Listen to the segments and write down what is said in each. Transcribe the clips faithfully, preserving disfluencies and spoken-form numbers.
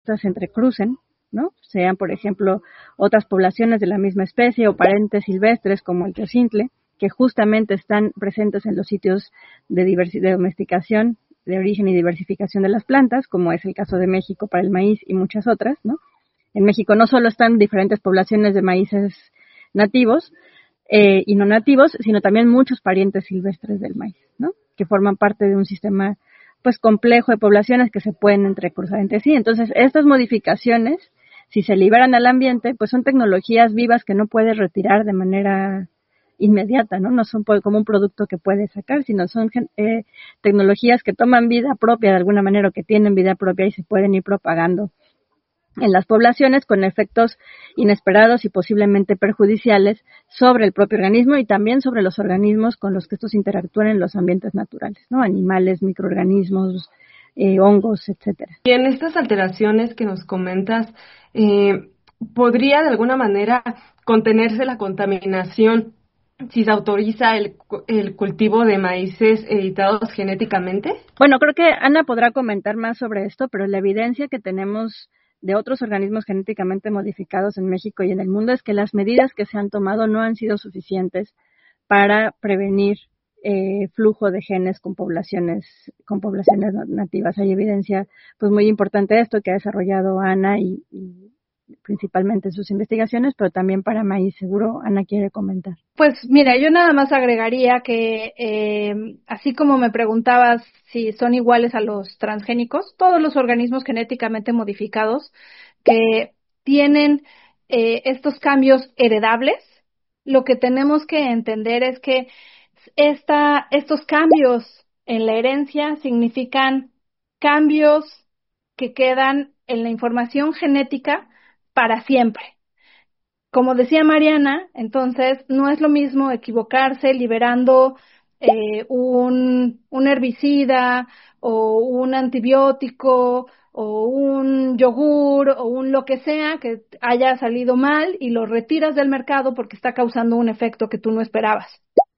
éstas se entrecrucen, ¿no? Sean, por ejemplo, otras poblaciones de la misma especie o parientes silvestres como el teocintle, que justamente están presentes en los sitios de, diversi- de domesticación, de origen y diversificación de las plantas, como es el caso de México para el maíz y muchas otras, ¿no? En México no solo están diferentes poblaciones de maíces nativos eh, y no nativos, sino también muchos parientes silvestres del maíz, ¿no? Que forman parte de un sistema pues complejo de poblaciones que se pueden entrecruzar entre sí. Entonces, estas modificaciones, si se liberan al ambiente, pues son tecnologías vivas que no puedes retirar de manera inmediata, ¿no? No son como un producto que puedes sacar, sino son eh, tecnologías que toman vida propia de alguna manera o que tienen vida propia y se pueden ir propagando en las poblaciones con efectos inesperados y posiblemente perjudiciales sobre el propio organismo y también sobre los organismos con los que estos interactúan en los ambientes naturales, ¿no? Animales, microorganismos, eh, hongos, etcétera. Y en estas alteraciones que nos comentas, eh, ¿podría de alguna manera contenerse la contaminación si se autoriza el, el cultivo de maíces editados genéticamente? Bueno, creo que Ana podrá comentar más sobre esto, pero la evidencia que tenemos de otros organismos genéticamente modificados en México y en el mundo es que las medidas que se han tomado no han sido suficientes para prevenir eh, flujo de genes con poblaciones con poblaciones nativas. Hay evidencia pues muy importante de esto que ha desarrollado Ana y, y principalmente en sus investigaciones, pero también para maíz. Seguro Ana quiere comentar. Pues mira, yo nada más agregaría que eh, así como me preguntabas si son iguales a los transgénicos, todos los organismos genéticamente modificados que tienen eh, estos cambios heredables, lo que tenemos que entender es que esta, estos cambios en la herencia significan cambios que quedan en la información genética para siempre. Como decía Mariana, entonces no es lo mismo equivocarse liberando eh, un, un herbicida o un antibiótico o un yogur o un lo que sea que haya salido mal y lo retiras del mercado porque está causando un efecto que tú no esperabas.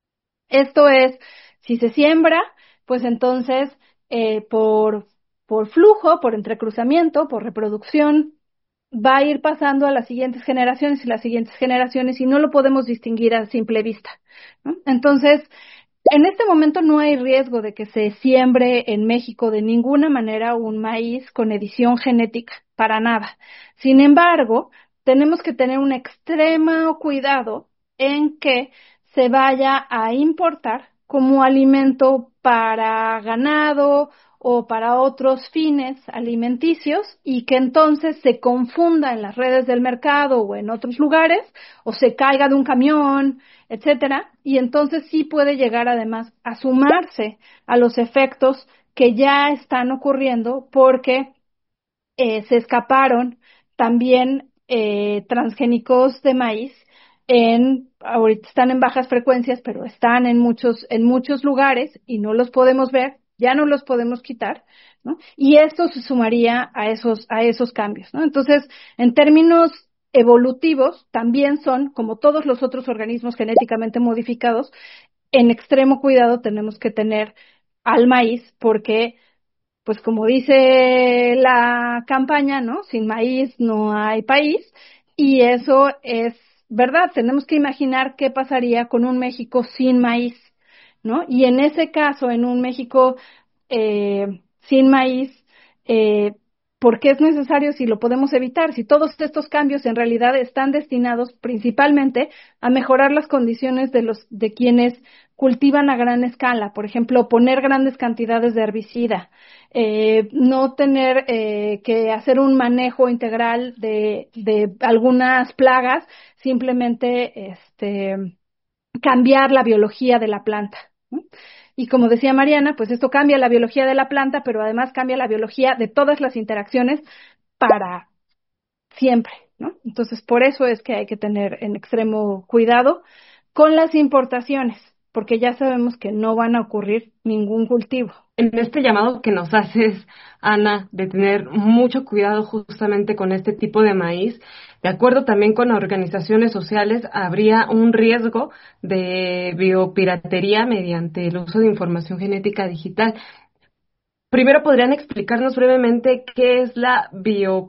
Esto es, si se siembra, pues entonces eh, por, por flujo, por entrecruzamiento, por reproducción, va a ir pasando a las siguientes generaciones y las siguientes generaciones y no lo podemos distinguir a simple vista, ¿no? Entonces, en este momento no hay riesgo de que se siembre en México de ninguna manera un maíz con edición genética, para nada. Sin embargo, tenemos que tener un extremo cuidado en que se vaya a importar como alimento para ganado o para otros fines alimenticios y que entonces se confunda en las redes del mercado o en otros lugares o se caiga de un camión, etcétera, y entonces sí puede llegar además a sumarse a los efectos que ya están ocurriendo porque eh, se escaparon también eh, transgénicos de maíz en, ahorita están en bajas frecuencias, pero están en muchos, en muchos lugares y no los podemos ver, ya no los podemos quitar, ¿no? Y esto se sumaría a esos, a esos cambios, ¿no? Entonces, en términos evolutivos, también son, como todos los otros organismos genéticamente modificados, en extremo cuidado tenemos que tener al maíz porque pues como dice la campaña, ¿no? Sin maíz no hay país, y eso es verdad. Tenemos que imaginar qué pasaría con un México sin maíz, ¿no? Y en ese caso, en un México eh, sin maíz, eh, ¿por qué es necesario si lo podemos evitar? Si todos estos cambios en realidad están destinados principalmente a mejorar las condiciones de los de quienes cultivan a gran escala, por ejemplo, poner grandes cantidades de herbicida, eh, no tener eh, que hacer un manejo integral de, de algunas plagas, simplemente este, cambiar la biología de la planta, ¿no? Y como decía Mariana, pues esto cambia la biología de la planta, pero además cambia la biología de todas las interacciones para siempre, ¿no? Entonces, por eso es que hay que tener en extremo cuidado con las importaciones, porque ya sabemos que no van a ocurrir ningún cultivo. En este llamado que nos haces, Ana, de tener mucho cuidado justamente con este tipo de maíz, de acuerdo también con organizaciones sociales, habría un riesgo de biopiratería mediante el uso de información genética digital. Primero, ¿podrían explicarnos brevemente qué es la bio